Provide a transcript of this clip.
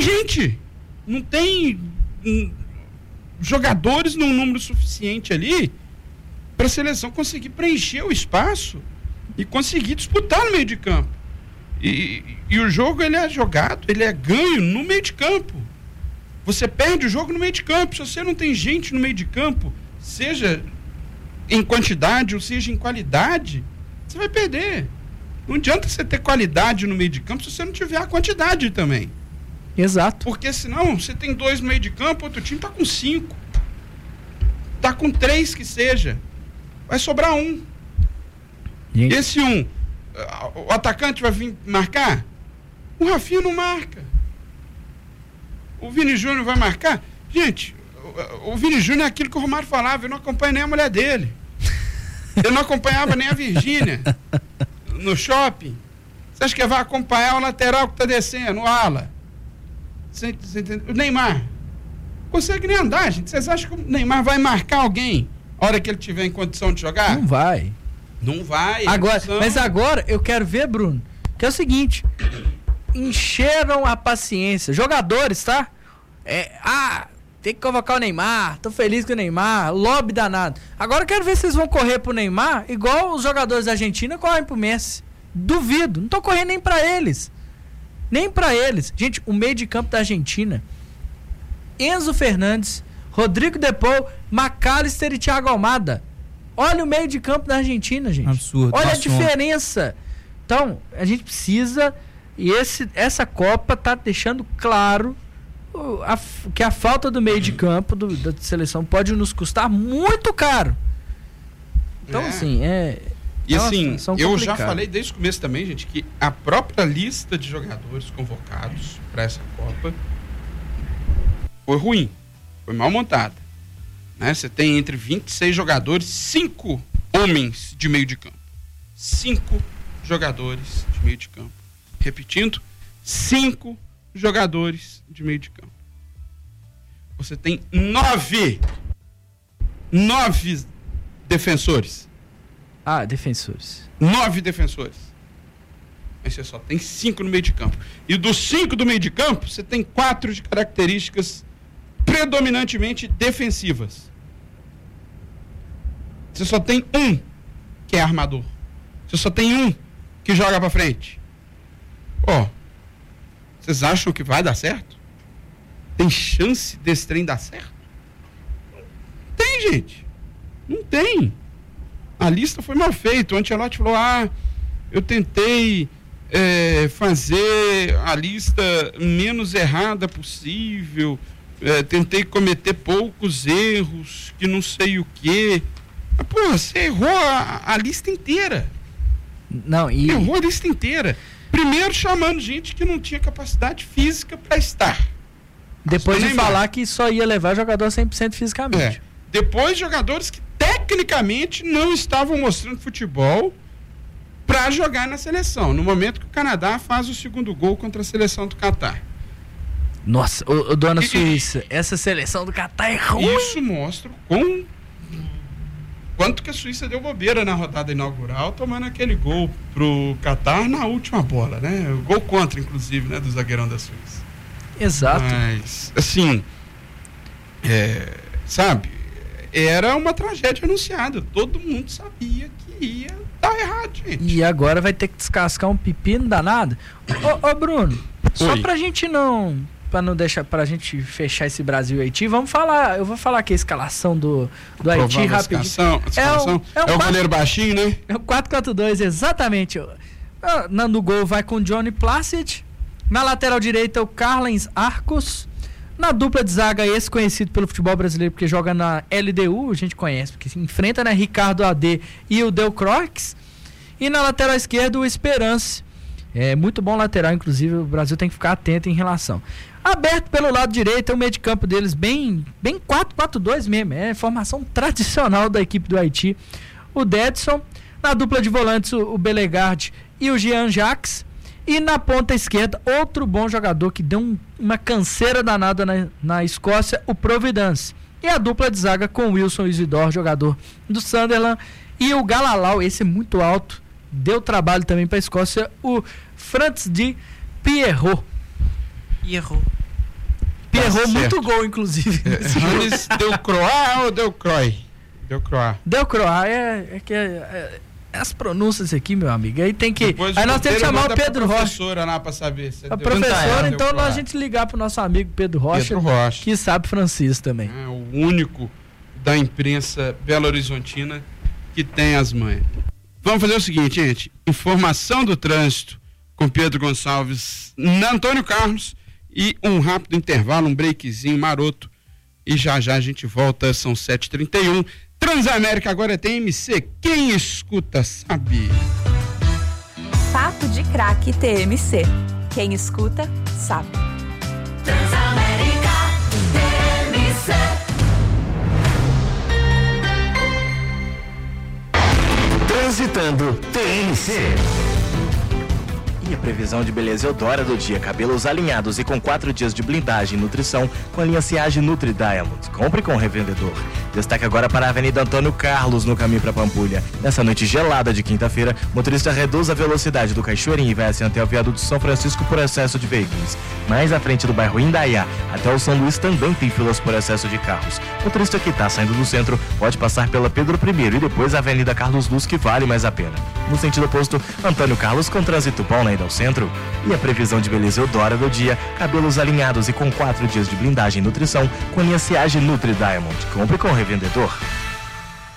gente, não tem jogadores num número suficiente ali para a seleção conseguir preencher o espaço e conseguir disputar no meio de campo. E o jogo, ele é jogado, ele é ganho no meio de campo. Você perde o jogo no meio de campo. Se você não tem gente no meio de campo, seja em quantidade ou seja em qualidade, você vai perder. Não adianta você ter qualidade no meio de campo se você não tiver a quantidade também. Exato. Porque senão você tem 2 no meio de campo, outro time tá com 5. Tá com 3 que seja. Vai sobrar 1. Gente. Esse 1, o atacante vai vir marcar? O Rafinha não marca. O Vini Júnior vai marcar? Gente, o Vini Júnior é aquilo que o Romário falava, eu não acompanho nem a mulher dele. Eu não acompanhava nem a Virgínia no shopping. Você acha que vai acompanhar o lateral que tá descendo, o ala? O Neymar consegue nem andar, gente. Vocês acham que o Neymar vai marcar alguém a hora que ele tiver em condição de jogar? Não vai. Não vai. Mas agora eu quero ver, Bruno, que é o seguinte: encheram a paciência. Jogadores, tá? Tem que convocar o Neymar. Tô feliz com o Neymar. Lobby danado. Agora eu quero ver se vocês vão correr pro Neymar igual os jogadores da Argentina correm pro Messi. Duvido. Não tô correndo nem pra eles. Nem pra eles. Gente, o meio de campo da Argentina: Enzo Fernandes, Rodrigo De Paul, McAllister e Thiago Almada. Olha o meio de campo da Argentina, gente. Absurdo. Olha a diferença. Então, a gente precisa... E essa Copa tá deixando claro que a falta do meio de campo da seleção pode nos custar muito caro. Então, assim, E assim, eu já falei desde o começo também, gente, que a própria lista de jogadores convocados para essa Copa foi ruim, foi mal montada. Né? Você tem entre 26 jogadores, 5 homens de meio de campo. 5 jogadores de meio de campo. Repetindo, 5 jogadores de meio de campo. Você tem 9 defensores. Defensores. 9 defensores. Mas você só tem 5 no meio de campo. E dos 5 do meio de campo, você tem 4 de características predominantemente defensivas. Você só tem um que é armador. Você só tem um que joga pra frente. Vocês acham que vai dar certo? Tem chance desse trem dar certo? Não tem, gente. Não tem. A lista foi mal feita. O Ancelotti falou, eu tentei fazer a lista menos errada possível, tentei cometer poucos erros, que não sei o quê. Mas, você errou a lista inteira. Errou a lista inteira. Primeiro chamando gente que não tinha capacidade física para estar. Depois de falar que só ia levar jogador 100% fisicamente. Depois, jogadores que tecnicamente não estavam mostrando futebol para jogar na seleção. No momento que o Canadá faz o segundo gol contra a seleção do Catar. Nossa, dona Suíça, essa seleção do Catar é ruim. Isso mostra quanto que a Suíça deu bobeira na rodada inaugural, tomando aquele gol pro Catar na última bola, né? O gol contra, inclusive, né, do zagueirão da Suíça. Exato. Mas, assim, sabe, era uma tragédia anunciada. Todo mundo sabia que ia dar errado, gente. E agora vai ter que descascar um pepino danado. Ô Bruno, só pra gente não deixar, pra gente fechar esse Brasil e Haiti, eu vou falar aqui a escalação do Haiti rapidinho. É o goleiro baixinho, né? É o 4-4-2, exatamente. No gol vai com o Johnny Placid. Na lateral direita, o Carlens Arcos. Na dupla de zaga, esse conhecido pelo futebol brasileiro, porque joga na LDU, a gente conhece, porque se enfrenta, né? Ricardo AD e o Del Croix. E na lateral esquerda, o Esperance. É muito bom lateral, inclusive o Brasil tem que ficar atento em relação. Aberto pelo lado direito, é o meio de campo deles bem 4-4-2 mesmo. É a formação tradicional da equipe do Haiti. O Dedson. Na dupla de volantes, o Belegard e o Jean Jacques. E na ponta esquerda, outro bom jogador que deu uma canseira danada na Escócia, o Providence. E a dupla de zaga com o Wilson Isidore, jogador do Sunderland. E o Galalau, esse é muito alto, deu trabalho também para a Escócia, o Franz de Pierrot. errou muito gol, inclusive. Rames Delcroix ou Delcroix? Delcroix. Delcroix as pronúncias aqui, meu amigo. Aí tem que. Depois aí nós temos que chamar o Pedro Rocha. Professora lá pra saber. A professora, então a gente ligar pro nosso amigo Pedro Rocha, que sabe francês também. É o único da imprensa belo-horizontina que tem as manhas. Vamos fazer o seguinte, gente. Informação do trânsito com Pedro Gonçalves na Antônio Carlos e um rápido intervalo, um breakzinho maroto. E já a gente volta, são 7h31. Transamérica agora tem TMC. Quem escuta sabe. Papo de Craque TMC. Quem escuta sabe. Transamérica TMC. Transitando TMC. E a previsão de beleza Eudora do dia: cabelos alinhados e com 4 dias de blindagem e nutrição com a linha Ciage Nutri Diamond. Compre com o revendedor. Destaque agora para a Avenida Antônio Carlos, no caminho para Pampulha. Nessa noite gelada de quinta-feira, motorista reduz a velocidade do Cachoeirinho e vai assim até o viaduto São Francisco por excesso de veículos. Mais à frente do bairro Indaiá, até o São Luís também tem filas por excesso de carros. Motorista que está saindo do centro pode passar pela Pedro I e depois a Avenida Carlos Luz, que vale mais a pena. No sentido oposto, Antônio Carlos com trânsito bom na ida ao centro. E a previsão de beleza Eudora do dia: cabelos alinhados e com 4 dias de blindagem e nutrição com a linha Ciage Nutri Diamond. Compre com o revendedor.